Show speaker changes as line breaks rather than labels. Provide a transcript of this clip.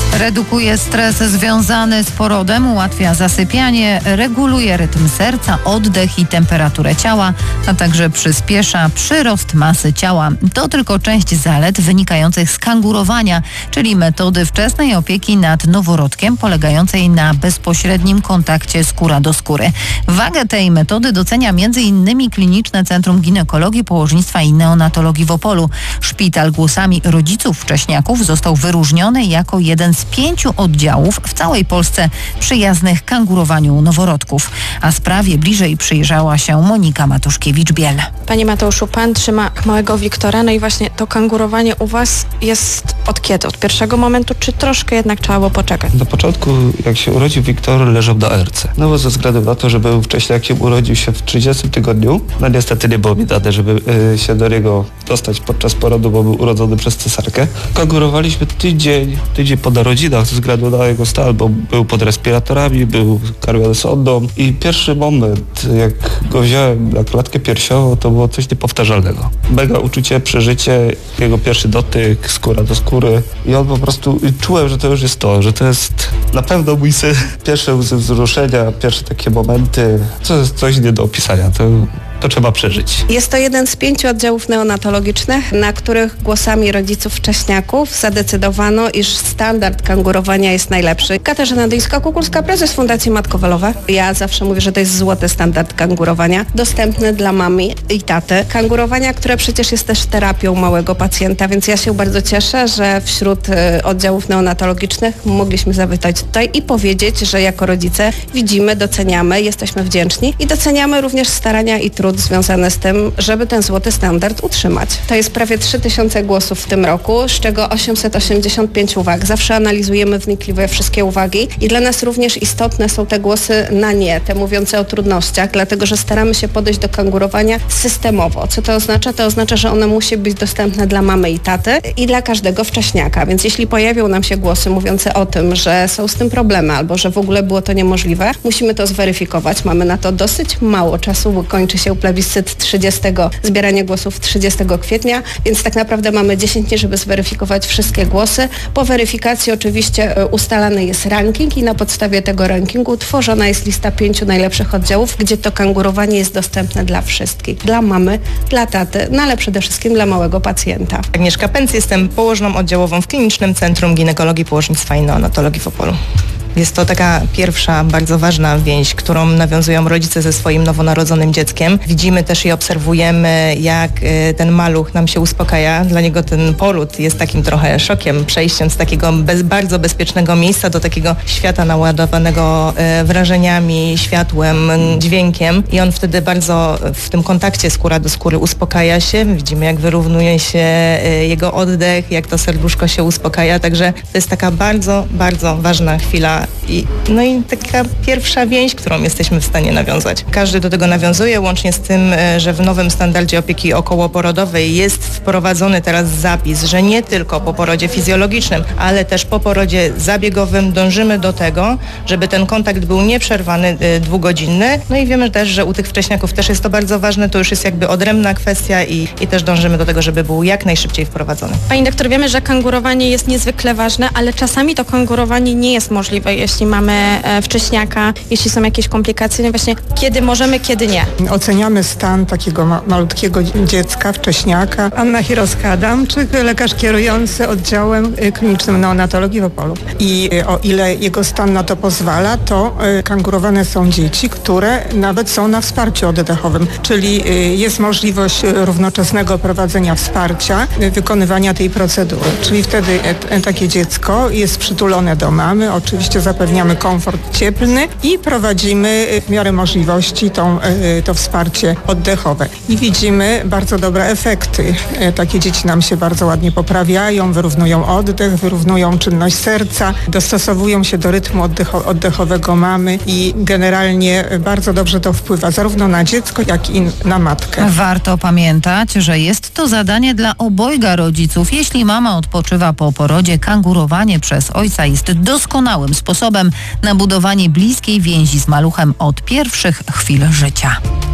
Redukuje stres związany z porodem, ułatwia zasypianie, reguluje rytm serca, oddech i temperaturę ciała, a także przyspiesza przyrost masy ciała. To tylko część zalet wynikających z kangurowania, czyli metody wczesnej opieki nad noworodkiem polegającej na bezpośrednim kontakcie skóra do skóry. Wagę tej metody docenia m.in. Kliniczne Centrum Ginekologii, Położnictwa i Neonatologii w Opolu. Szpital głosami rodziców wcześniaków został wyróżniony jako jeden z 5 oddziałów w całej Polsce przyjaznych kangurowaniu noworodków. A sprawie bliżej przyjrzała się Monika Matuszkiewicz-Biel.
Panie Mateuszu, pan trzyma małego Wiktora, no i właśnie to kangurowanie u was jest od kiedy? Od pierwszego momentu, czy troszkę jednak trzeba było poczekać?
Na początku, jak się urodził Wiktor, leżał na erce. No bo ze względu na to, że był wcześniakiem, urodził się w 30 tygodniu. No niestety nie było mi dane, żeby się do niego dostać podczas porodu, bo był urodzony przez cesarkę. Kangurowaliśmy tydzień po narodzinach ze względu na jego stan, bo był pod respiratorami, był karmiony sondą i pierwszy moment, jak go wziąłem na klatkę piersiową, to było coś niepowtarzalnego. Mega uczucie, przeżycie, jego pierwszy dotyk, skóra do skóry i on po prostu, czułem, że to już jest to, że to jest na pewno mój syn. Pierwsze łzy wzruszenia, pierwsze takie momenty, to jest coś nie do opisania. To trzeba przeżyć.
Jest to jeden z 5 oddziałów neonatologicznych, na których głosami rodziców wcześniaków zadecydowano, iż standard kangurowania jest najlepszy. Katarzyna Dyńska-Kukulska, prezes Fundacji Matko Walowe. Ja zawsze mówię, że to jest złoty standard kangurowania, dostępny dla mamy i taty. Kangurowania, które przecież jest też terapią małego pacjenta, więc ja się bardzo cieszę, że wśród oddziałów neonatologicznych mogliśmy zawitać tutaj i powiedzieć, że jako rodzice widzimy, doceniamy, jesteśmy wdzięczni i doceniamy również starania i trud związane z tym, żeby ten złoty standard utrzymać. To jest prawie 3000 głosów w tym roku, z czego 885 uwag. Zawsze analizujemy wnikliwie wszystkie uwagi i dla nas również istotne są te głosy na nie, te mówiące o trudnościach, dlatego że staramy się podejść do kangurowania systemowo. Co to oznacza? To oznacza, że ono musi być dostępne dla mamy i taty i dla każdego wcześniaka. Więc jeśli pojawią nam się głosy mówiące o tym, że są z tym problemy albo że w ogóle było to niemożliwe, musimy to zweryfikować. Mamy na to dosyć mało czasu, bo kończy się plebiscyt zbieranie głosów 30 kwietnia, więc tak naprawdę mamy 10 dni, żeby zweryfikować wszystkie głosy. Po weryfikacji oczywiście ustalany jest ranking i na podstawie tego rankingu tworzona jest lista 5 najlepszych oddziałów, gdzie to kangurowanie jest dostępne dla wszystkich. Dla mamy, dla taty, no ale przede wszystkim dla małego pacjenta.
Agnieszka Pęc, jestem położną oddziałową w Klinicznym Centrum Ginekologii, Położnictwa i Neonatologii w Opolu. Jest to taka pierwsza, bardzo ważna więź, którą nawiązują rodzice ze swoim nowonarodzonym dzieckiem. Widzimy też i obserwujemy, jak ten maluch nam się uspokaja. Dla niego ten poród jest takim trochę szokiem, przejściem z takiego bardzo bezpiecznego miejsca do takiego świata naładowanego wrażeniami, światłem, dźwiękiem. I on wtedy bardzo w tym kontakcie skóra do skóry uspokaja się. Widzimy, jak wyrównuje się jego oddech, jak to serduszko się uspokaja. Także to jest taka bardzo, bardzo ważna chwila. I taka pierwsza więź, którą jesteśmy w stanie nawiązać. Każdy do tego nawiązuje, łącznie z tym, że w nowym standardzie opieki okołoporodowej jest wprowadzony teraz zapis, że nie tylko po porodzie fizjologicznym, ale też po porodzie zabiegowym dążymy do tego, żeby ten kontakt był nieprzerwany, dwugodzinny. No i wiemy też, że u tych wcześniaków też jest to bardzo ważne, to już jest jakby odrębna kwestia i też dążymy do tego, żeby był jak najszybciej wprowadzony.
Pani doktor, wiemy, że kangurowanie jest niezwykle ważne, ale czasami to kangurowanie nie jest możliwe, jeśli mamy wcześniaka, jeśli są jakieś komplikacje, no właśnie kiedy możemy, kiedy nie.
Oceniamy stan takiego malutkiego dziecka, wcześniaka. Anna Chirowska-Adamczyk, lekarz kierujący oddziałem klinicznym neonatologii w Opolu. I o ile jego stan na to pozwala, to kangurowane są dzieci, które nawet są na wsparciu oddechowym, czyli jest możliwość równoczesnego prowadzenia wsparcia, wykonywania tej procedury. Czyli wtedy takie dziecko jest przytulone do mamy, oczywiście zapewniamy komfort cieplny i prowadzimy w miarę możliwości to wsparcie oddechowe. I widzimy bardzo dobre efekty. Takie dzieci nam się bardzo ładnie poprawiają, wyrównują oddech, wyrównują czynność serca, dostosowują się do rytmu oddechowego mamy i generalnie bardzo dobrze to wpływa zarówno na dziecko, jak i na matkę.
Warto pamiętać, że jest to zadanie dla obojga rodziców. Jeśli mama odpoczywa po porodzie, kangurowanie przez ojca jest doskonałym sposobem na budowanie bliskiej więzi z maluchem od pierwszych chwil życia.